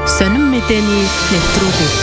Сонин мэдээний нэвтрүүлэг.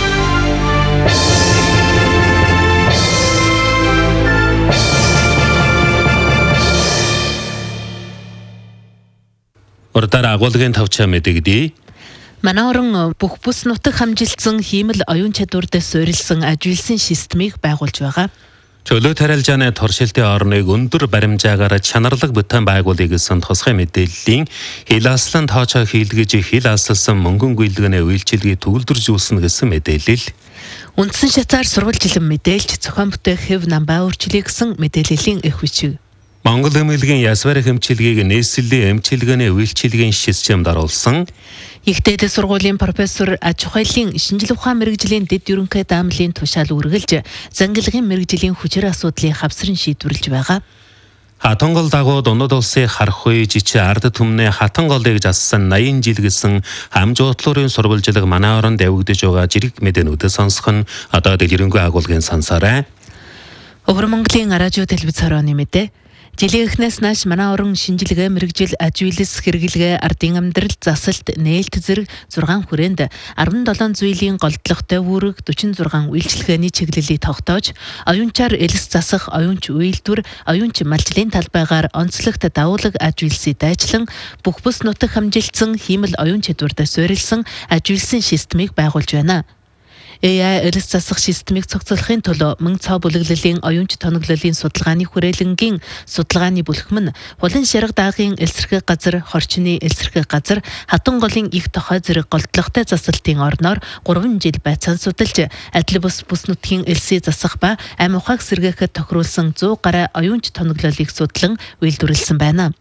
Урдаар агуулгын тавчаа мэдэгдээ. Манай орон бүх бүс нутаг хамжилсан хиймэл оюун чадвартай суурилсан ажилсан системийг байгуулж байгаа. Чөлөө тарилжааны туршилтын орныг өндөр баримжаагаар чанарлаг бүтээн байгуулъя гэсэн тусгай мэдээллийн хил аслан тоочоо хийлгэж хил аслсан мөнгөн гүйлгэний үйлчилгээг төвлөржүүлсэн гэсэн мэдээлэл. Үндсэн шатаар сурвалжилан мэдээлж зохион бүтээх хэв намбаа өөрчлөе гэсэн мэдээллийн их бичиг. Монгол эмнэлгийн ясварх эмчилгээг нийслэлийн эмчилгээний үйлчилгээний системд оруулсан. Их дээд сургуулийн профессор аж ахуйлын шинжлэх ухаан мэрэгжлийн дэд ерөнхий даамлын тушаал үргэлж зангилгын мэрэгжлийн хүчээр асуудлыг хавсран шийдвэрлэж байгаа. Хатангол дагуу дундад улсын харах үе жичи ард түмний хатанголыг зассан 80 жил гэсэн хамжуудлын сурвалжилга манай оронд явагдаж байгаа жирэг мэдээнүүдээ сонсох нь одоо дэлгэрэнгүй агуулгын сансараа. Өвөр Монголын радио телевиз хорооны мэдээ. Жилийн эхнээс нааш манай орон шинжилгээ мэрэгжил аж үйлс хэрэглэгээ ардын амьдрал засалт нээлт зэрэг 6 хүрээнд 17 зүйлийн голдлоготой үүрэг 46 үйлчилгээний чиглэлийг тогтоож оюунчаар элс засах оюунч үйлдвэр оюунч малчлалын талбайгаар онцлогт давуулаг аж үйлсийг дайчлан бүх бүс нутаг хамжилсан хиймэл оюун чадвартай суурилсан аж үйлсийн системийг байгуулж байна. AI элс засах системийг цогцолохын төлөө мөн цаа бүлэглэлийн оюунч тоноглолын судалгааны хүрээлэнгийн судалгааны бүлэгм нь Хулан Шарга даагийн элсэрхэг газар, Хорчны элсэрхэг газар, Хатан голын их тохой зэрэг голдлоготой засалтын орноор 3 жил байцаан судалж, адил бус нутгийн элсийг засах ба амь ухааг сэргээхэд тохируулсан 100 гаруй оюунч тоноглолыг судлан үйлдвэрлэсэн байна.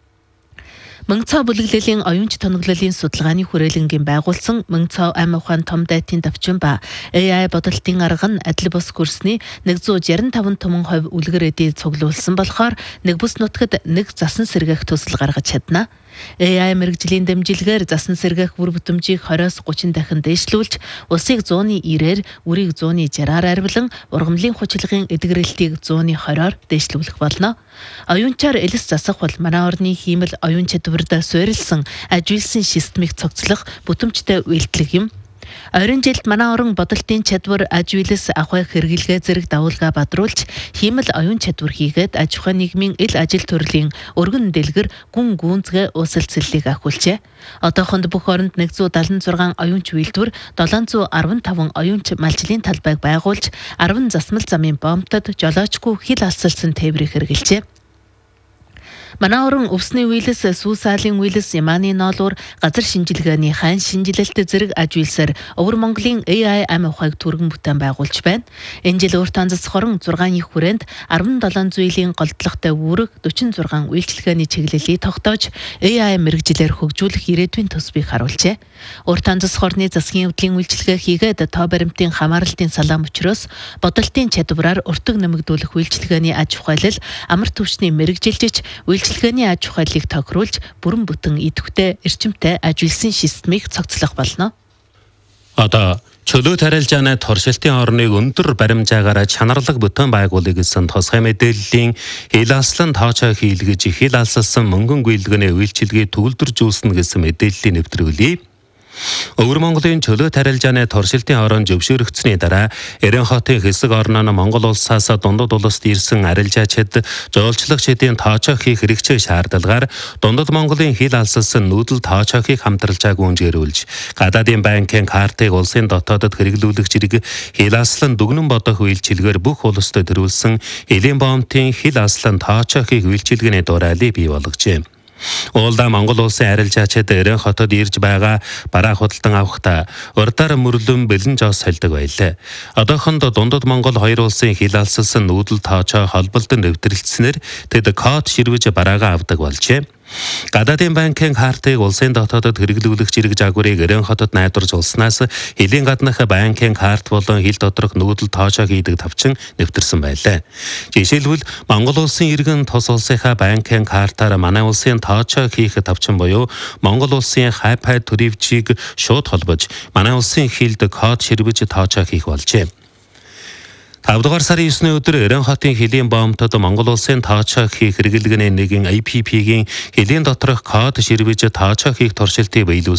Мөн цаа бүлэглэлийн оюунч тоноглолын судалгааны хүрээлэнгийн байгуулсан мөн цаа амь ухаан том дайтын давчин ба AI бодолтын арга нь адил бус курсны 165 томон хувь үлгэр эдийг цуглуулсан болохоор нэг бүс нутгад нэг засан сэргээх төсөл гаргаж чадна. AI мэрэгжлийн дэмжлэгээр засан сэргээх бүр бүтэмжийг 20-30 дахин дээшлүүлж, усыг 190-ээр, үрийг 160-аар арвилан, ургамлын хүчилгын эдгэрэлтийг 120-оор дээшлүүлэх болно. Оюунчаар элс засах бол манай орны хиймэл оюун чадвартай суурилсан аж үйлсийн системийг цогцлох бүтэмжтэй үйлдэлэг юм. Ойрын жилд манай орон бодолтын чадвар аж үйлс ахуй хэрэглэгээ зэрэг давуулгаа бадруулж хиймэл оюун чадвар хийгээд аж ахуй нийгмийн ил ажил төрлийн өргөн дэлгэр гүн гүнзгий уусалцлыг ахиулжээ. Одоохонд бүх оронд 176 оюунч үйлдвэр 715 оюунч малчлалын талбайг байгуулж 10 засмал замын бомтод жолоочгүй хил алсалсан тээврийг хэрэгжилжээ. Манай орон өвсний үйлс, сүүсаалын үйлс, ямааны ноолуур, газар шинжилгээний хайн шинжилэлт зэрэг аж үйлсээр Өвөр Монголын AI амь ухааг түргэн бүтээн байгуулж байна. Энэ жил өөртөө засах орон 6 их хүрээнд 17 зүйлийн голдлоготой үүрэг 46 үйлчилгээний чиглэлийг тогтоож AI мэрэгжилээр хөгжүүлэх ирээдүйн төсвийг харуулжээ. Өөртөө засах орны засгийн явдлын үйлчилгээ хийгээд тоо баримтын хамааралтын салаам учраас бодолтын чадвараар өртөг нэмэгдүүлэх үйлчилгээний аж ахуйлал амар түвшний мэрэгжилжиж үйлчилгээний аж ахуйлыг тохируулж бүрэн бүтэн идэвхтэй эрчимтэй аж үйлсийн системийг цогцлох болно. Одоо чөлөө тарилжааны туршилтын орныг өндөр баримжаагаар чанарлаг бүтээн байгуулъя гэсэн тусгай мэдээллийн хил аслан тоочоо хийлгэж хил алсалсан мөнгөн гүйлгэний үйлчилгээг төвлөржүүлсэн гэсэн мэдээллийн нэвтрүүлгийг Өвөр Монголын чөлөө тарилжааны туршилтын орон зөвшөөрөгдсөний дараа Эрен хотын хэсэг орноо Монгол улсаас дундад улсад ирсэн арилжаачид жуулчлах шидийн тоочоо хийх хэрэгцээ шаардлагаар дундад Монголын хил алсалсан нүүдэл тоочоо хийх хамтралжааг гүнжгэрүүлж гадаадын банкын картыг улсын дотоодод хэрэглүүлэх зэрэг хил аслан дүгнэн бодох үйлчилгээр бүх улсад төрүүлсэн элийн бомтын хил аслан тоочоо хийх үйлчилгээний дураалыг бий болгожээ. Уулда Монгол улсын арилжаачид Эрен хотод ирж байгаа бараа худалдан авахдаа урдаар мөрлөн бэлэн жоос сольдог байлаа. Одоохонд дундад Монгол хоёр улсын хил алсалсан нүүдэл тоочоо холболтон нэвтрэлцснээр тэд код ширвэж бараагаа авдаг болжээ. Гадаадын банкын картыг улсын дотоодод хэрэглүүлэх зэрэг жагварыг Эрен хотод найдварж улснаас элийн гаднах банкын карт болон хил доторх нүүдэл тоочоо хийдэг тавчин нэвтэрсэн байлаа. Жишээлбэл Монгол улсын иргэн тус улсынхаа банкын картаар манай улсын тоочоо хийх тавчин буюу Монгол улсын хайпай төрөвчийг шууд холбож манай улсын хилд код ширвэж тоочоо хийх болжээ. 5 дугаар сарын 9-ний өдөр Эрен хотын хилийн бомтод Монгол улсын тоочоо хийх хэрэглэгээний нэгэн IPP-гийн хилийн доторх код ширвэж тоочоо хийх туршилтыг биелүүлсэн